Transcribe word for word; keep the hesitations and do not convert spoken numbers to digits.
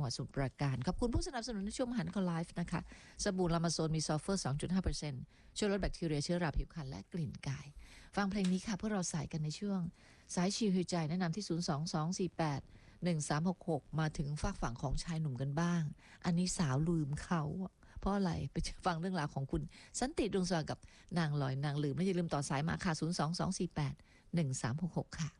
ดสมุทรปราการขอบคุณผู้สนับสนุนในช่วงมหันต์ข่าวไลฟ์นะคะสบู่ลามาโซนมีซัลเฟอร์ สองจุดห้าเปอร์เซ็นต์ ช่วยลดแบคทีเรียเชื้อราผิวพรรณและกลิ่นกายฟังเพลงนี้ค่ะเพื่อเราสายกันในช่วงสายชิลฮิวใจแนะนำที่ศูนย์ สอง สอง สี่ แปด หนึ่ง สาม หก หกมาถึงฝากฝั่งของชายหนุ่มกันบ้างอันนี้สาวลืมเขาเพราะอะไรไปฟังเรื่องราวของคุณสันติดวงสว่างกับนางลอยนางลืมและอย่าลืมต่อสายมาค่ะศูนย์ สอง สอง สี่ แปด หนึ่ง สาม หก หกค่ะ